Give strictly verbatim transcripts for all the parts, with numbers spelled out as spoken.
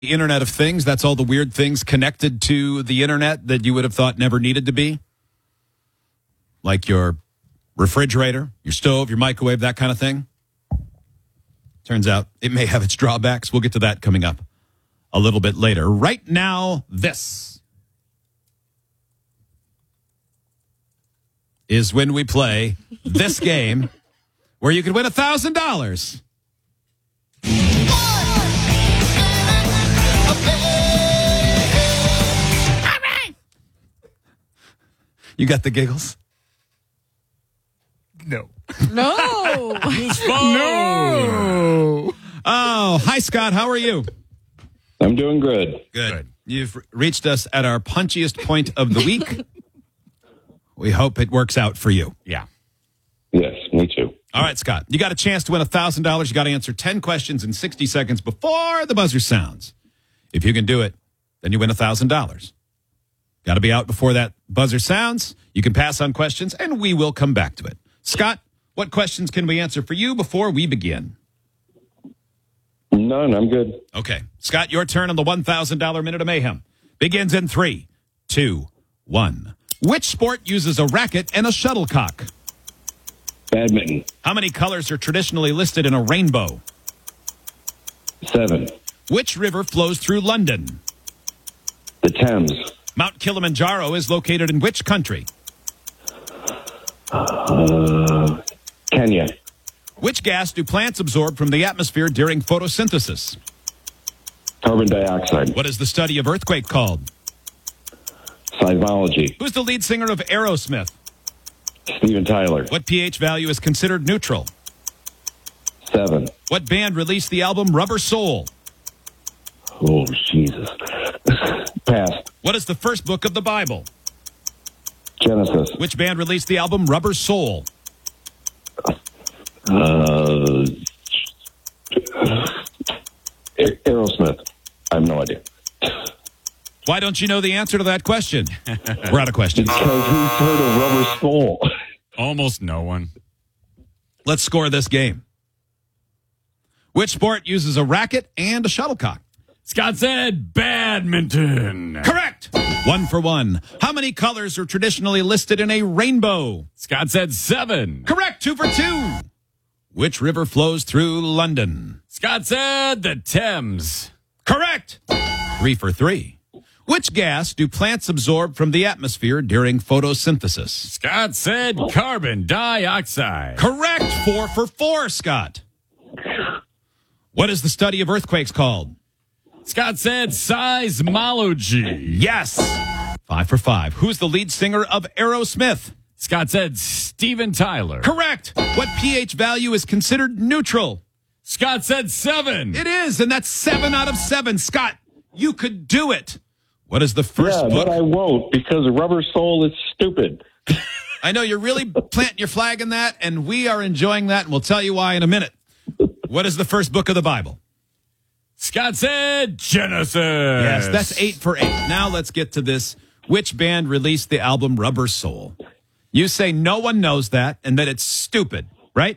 The Internet of Things, that's all the weird things connected to the Internet that you would have thought never needed to be. Like your refrigerator, your stove, your microwave, that kind of thing. Turns out it may have its drawbacks. We'll get to that coming up a little bit later. Right now, this is when we play this game where you could win one thousand dollars. You got the giggles? No. No. No. Oh, hi, Scott. How are you? I'm doing good. Good. Good. You've reached us at our punchiest point of the week. We hope it works out for you. Yeah. Yes, me too. All right, Scott. You got a chance to win one thousand dollars. You got to answer ten questions in sixty seconds before the buzzer sounds. If you can do it, then you win one thousand dollars. Got to be out before that buzzer sounds. You can pass on questions, and we will come back to it. Scott, what questions can we answer for you before we begin? None, I'm good. Okay. Scott, your turn on the one thousand dollars Minute of Mayhem. Begins in three, two, one. Which sport uses a racket and a shuttlecock? Badminton. How many colors are traditionally listed in a rainbow? Seven. Which river flows through London? The Thames. Mount Kilimanjaro is located in which country? Uh, Kenya. Which gas do plants absorb from the atmosphere during photosynthesis? Carbon dioxide. What is the study of earthquake called? Seismology. Who's the lead singer of Aerosmith? Steven Tyler. What pH value is considered neutral? Seven. What band released the album Rubber Soul? Oh, Jesus. Pass. What is the first book of the Bible? Genesis. Which band released the album Rubber Soul? Uh, Aerosmith. I have no idea. Why don't you know the answer to that question? We're out of questions. Because who's heard of Rubber Soul? Almost no one. Let's score this game. Which sport uses a racket and a shuttlecock? Scott said badminton. Correct. One for one. How many colors are traditionally listed in a rainbow? Scott said seven. Correct. Two for two. Which river flows through London? Scott said the Thames. Correct. Three for three. Which gas do plants absorb from the atmosphere during photosynthesis? Scott said carbon dioxide. Correct. Four for four, Scott. What is the study of earthquakes called? Scott said seismology. Yes. Five for five. Who's the lead singer of Aerosmith? Scott said Steven Tyler. Correct. What pH value is considered neutral? Scott said seven. It is, and that's seven out of seven. Scott, you could do it. What is the first yeah, book? but I won't because Rubber Soul is stupid. I know you're really planting your flag in that, and we are enjoying that, and we'll tell you why in a minute. What is the first book of the Bible? Scott said Genesis. Yes, that's eight for eight. Now let's get to this. Which band released the album Rubber Soul? You say no one knows that and that it's stupid, right?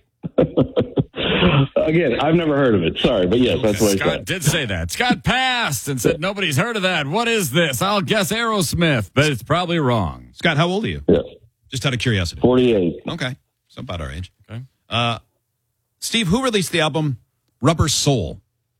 Again, I've never heard of it. Sorry, but yes, that's what I Scott said. did say that. Scott passed and said nobody's heard of that. What is this? I'll guess Aerosmith, but it's probably wrong. Scott, how old are you? Yes. Just out of curiosity. forty-eight. Okay, so about our age. Okay. Uh, Steve, who released the album Rubber Soul?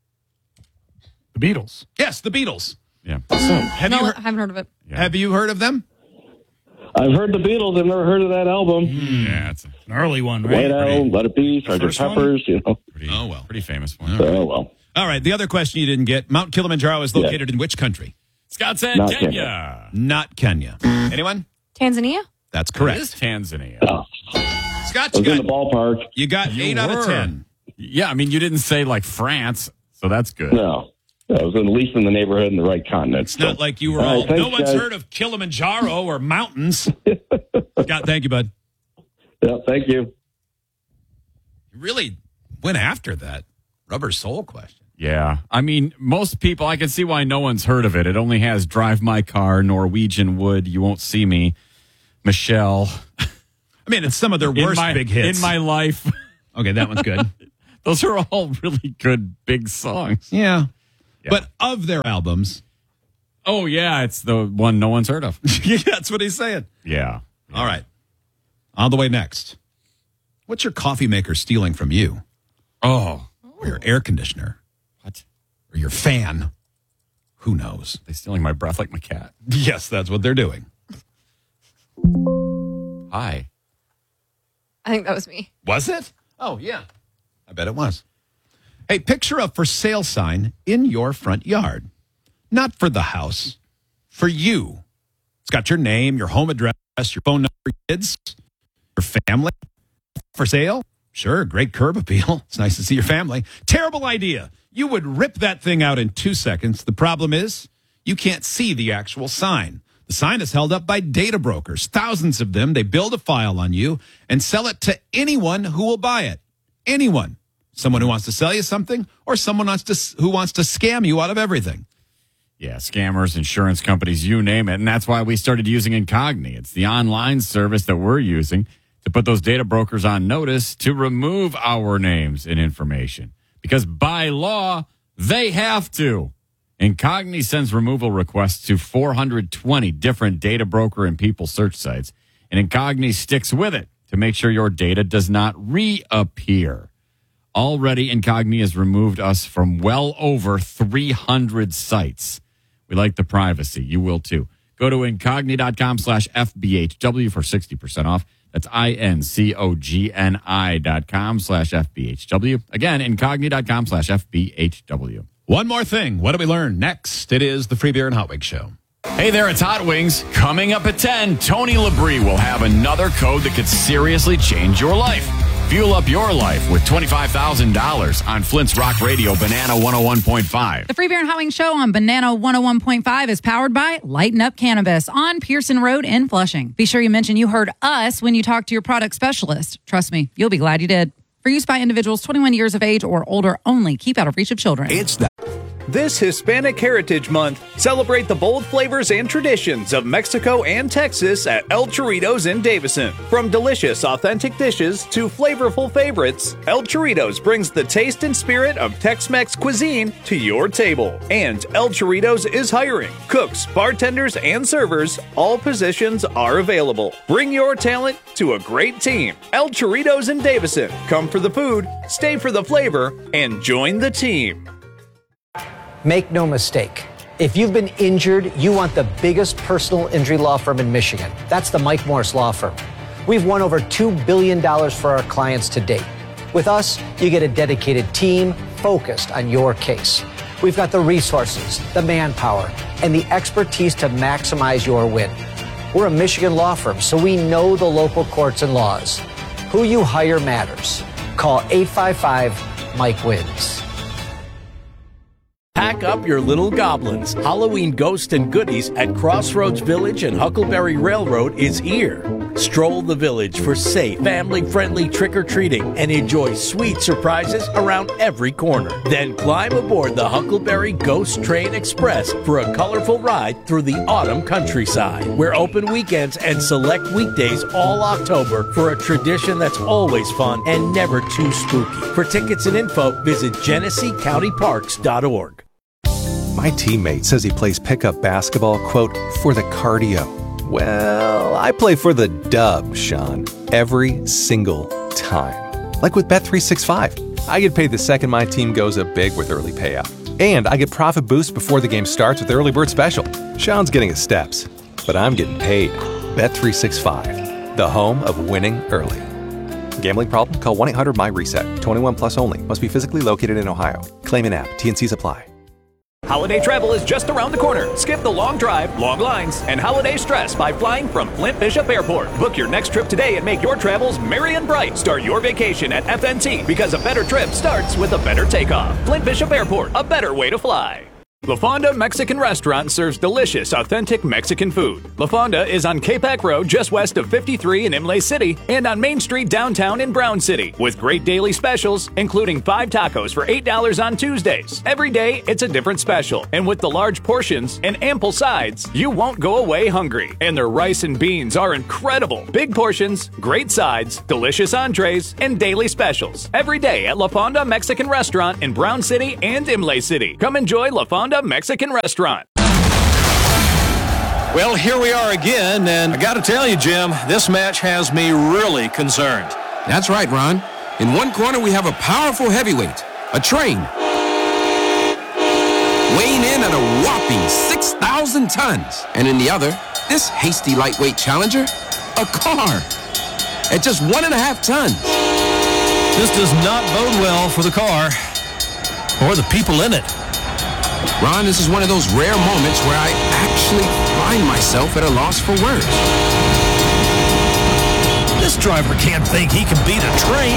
The Beatles. Yes, the Beatles. Yeah. Have no, you I heard, haven't heard of it. Yeah. Have you heard of them? I've heard the Beatles. I've never heard of that album. Yeah, it's a An early one, right? White Album, Let It Be, Sergeant first one? Peppers, you know. pretty, Oh, well. pretty famous one. Oh, well. All right, the other question you didn't get. Mount Kilimanjaro is located in which country? Scott said Not Kenya. Kenya. Not Kenya. Anyone? Tanzania? That's It correct. is Tanzania. Oh, Scott, I you was in the got, ballpark. you got You eight out of were. ten. Yeah, I mean, you didn't say like France, so that's good. No. I was at least in the neighborhood in the right continent. It's not like you were All right, all, thanks, no one's guys. heard of Kilimanjaro or mountains. Scott, thank you, bud. Yeah, thank you. You really went after that Rubber Soul question. Yeah. I mean, most people, I can see why no one's heard of it. It only has Drive My Car, Norwegian Wood, You Won't See Me, Michelle. I mean, it's some of their In worst my, big hits. In My Life. Okay, that one's good. Those are all really good big songs. Yeah. Yeah. But of their albums, Oh, yeah, it's the one no one's heard of. yeah, that's what he's saying. Yeah. All right. On the way next. What's your coffee maker stealing from you? Oh. Or your air conditioner? What? Or your fan? Who knows? They're stealing my breath like my cat. Yes, that's what they're doing. Hi. I think that was me. Was it? Oh, yeah. I bet it was. Hey, picture a for sale sign in your front yard. Not for the house, for you. It's got your name, your home address, your phone number, your kids, your family. For sale? Sure, great curb appeal. It's nice to see your family. Terrible idea. You would rip that thing out in two seconds. The problem is you can't see the actual sign. The sign is held up by data brokers, thousands of them. They build a file on you and sell it to anyone who will buy it. Anyone. Someone who wants to sell you something or someone wants to, who wants to scam you out of everything. Yeah, scammers, insurance companies, you name it. And that's why we started using Incogni. It's the online service that we're using to put those data brokers on notice to remove our names and information. Because by law, they have to. Incogni sends removal requests to four hundred twenty different data broker and people search sites. And Incogni sticks with it to make sure your data does not reappear. Already, Incogni has removed us from well over three hundred sites. We like the privacy. You will too. Go to incogni.com slash FBHW for sixty percent off. That's I-N-C-O-G-N-I dot com slash F-B-H-W. Again, incogni.com slash F-B-H-W. One more thing. What do we learn next? It is the Free Beer and Hot Wings Show. Hey there, it's Hot Wings. Coming up at ten, Tony Labrie will have another code that could seriously change your life. Fuel up your life with twenty-five thousand dollars on Flint's Rock Radio, Banana one oh one point five. The Free Beer and Hot Wings Show on Banana one oh one point five is powered by Lighten Up Cannabis on Pearson Road in Flushing. Be sure you mention you heard us when you talk to your product specialist. Trust me, you'll be glad you did. For use by individuals twenty-one years of age or older only. Keep out of reach of children. It's the This Hispanic Heritage Month, celebrate the bold flavors and traditions of Mexico and Texas at El Chorritos in Davison. From delicious, authentic dishes to flavorful favorites, El Chorritos brings the taste and spirit of Tex-Mex cuisine to your table. And El Chorritos is hiring cooks, bartenders, and servers. All positions are available. Bring your talent to a great team. El Chorritos in Davison. Come for the food, stay for the flavor, and join the team. Make no mistake. If you've been injured, you want the biggest personal injury law firm in Michigan. That's the Mike Morris Law Firm. We've won over two billion dollars for our clients to date. With us, you get a dedicated team focused on your case. We've got the resources, the manpower, and the expertise to maximize your win. We're a Michigan law firm, so we know the local courts and laws. Who you hire matters. Call eight five five, Mike wins. Pack up your little goblins. Halloween ghosts and goodies at Crossroads Village and Huckleberry Railroad is here. Stroll the village for safe, family-friendly trick-or-treating and enjoy sweet surprises around every corner. Then climb aboard the Huckleberry Ghost Train Express for a colorful ride through the autumn countryside. We're open weekends and select weekdays all October for a tradition that's always fun and never too spooky. For tickets and info, visit Genesee County Parks dot org. My teammate says he plays pickup basketball, quote, for the cardio. Well, I play for the dub, Sean, every single time. Like with Bet three sixty-five. I get paid the second my team goes up big with early payout. And I get profit boosts before the game starts with Early Bird Special. Sean's getting his steps, but I'm getting paid. Bet three sixty-five, the home of winning early. Gambling problem? Call one eight hundred my reset. twenty-one plus only. Must be physically located in Ohio. Claim an app. T N Cs apply. Holiday travel is just around the corner. Skip the long drive, long lines, and holiday stress by flying from Flint Bishop Airport. Book your next trip today and make your travels merry and bright. Start your vacation at F N T because a better trip starts with a better takeoff. Flint Bishop Airport, a better way to fly. La Fonda Mexican Restaurant serves delicious, authentic Mexican food. La Fonda is on Capac Road, just west of fifty-three in Imlay City, and on Main Street downtown in Brown City, with great daily specials, including five tacos for eight dollars on Tuesdays. Every day, it's a different special, and with the large portions and ample sides, you won't go away hungry. And their rice and beans are incredible. Big portions, great sides, delicious entrees, and daily specials. Every day at La Fonda Mexican Restaurant in Brown City and Imlay City. Come enjoy La Fonda Mexican Restaurant. Well, here we are again, and I got to tell you, Jim, this match has me really concerned. That's right, Ron. In one corner, we have a powerful heavyweight, a train, weighing in at a whopping six thousand tons. And in the other, this hasty lightweight challenger, a car, at just one and a half tons. This does not bode well for the car or the people in it. Ron, this is one of those rare moments where I actually find myself at a loss for words. This driver can't think he can beat a train.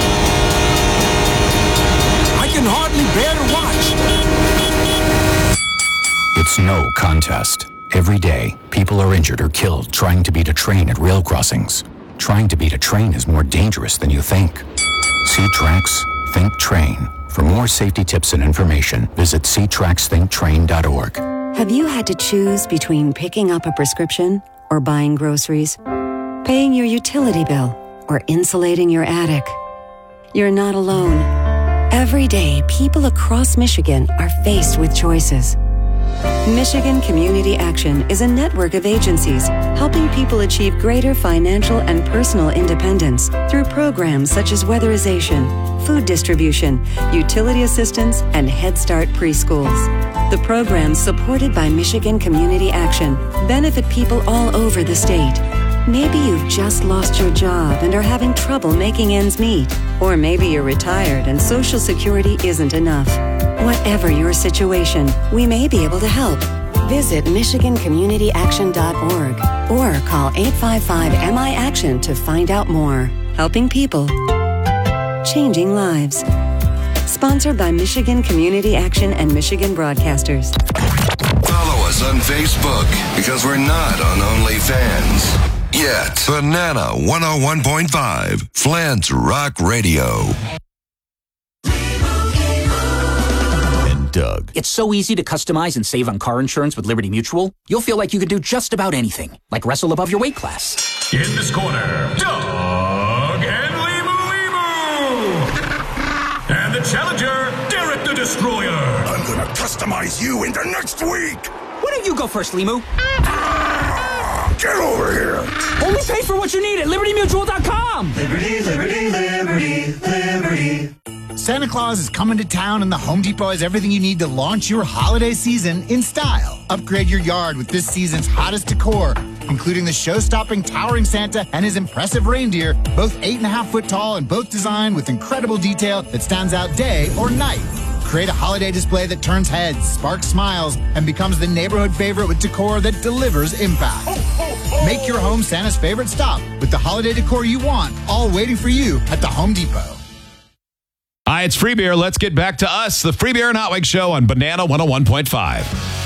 I can hardly bear to watch. It's no contest. Every day, people are injured or killed trying to beat a train at rail crossings. Trying to beat a train is more dangerous than you think. See Tracks, Think Train. For more safety tips and information, visit see tracks think train dot org. Have you had to choose between picking up a prescription or buying groceries, paying your utility bill, or insulating your attic? You're not alone. Every day, people across Michigan are faced with choices. Michigan Community Action is a network of agencies helping people achieve greater financial and personal independence through programs such as weatherization, food distribution, utility assistance, and Head Start preschools. The programs supported by Michigan Community Action benefit people all over the state. Maybe you've just lost your job and are having trouble making ends meet. Or maybe you're retired and Social Security isn't enough. Whatever your situation, we may be able to help. Visit michigan community action dot org or call eight five five M I action to find out more. Helping people, changing lives. Sponsored by Michigan Community Action and Michigan Broadcasters. Follow us on Facebook because we're not on OnlyFans yet. Banana one oh one point five, Flint's Rock Radio. Doug. It's so easy to customize and save on car insurance with Liberty Mutual. You'll feel like you can do just about anything, like wrestle above your weight class. In this corner, Doug and Limu Limu. And the challenger, Derek the Destroyer. I'm gonna customize you into next week. Why don't you go first, Limu? Ah, get over here. Only pay for what you need at liberty mutual dot com. Liberty, liberty, liberty, liberty. Santa Claus is coming to town, and the Home Depot has everything you need to launch your holiday season in style. Upgrade your yard with this season's hottest decor, including the show-stopping towering Santa and his impressive reindeer, both eight and a half foot tall and both designed with incredible detail that stands out day or night. Create a holiday display that turns heads, sparks smiles, and becomes the neighborhood favorite with decor that delivers impact. Make your home Santa's favorite stop with the holiday decor you want, all waiting for you at the Home Depot. Hi, it's Free Beer. Let's get back to us, the Free Beer and Hot Wings Show on Banana one oh one point five.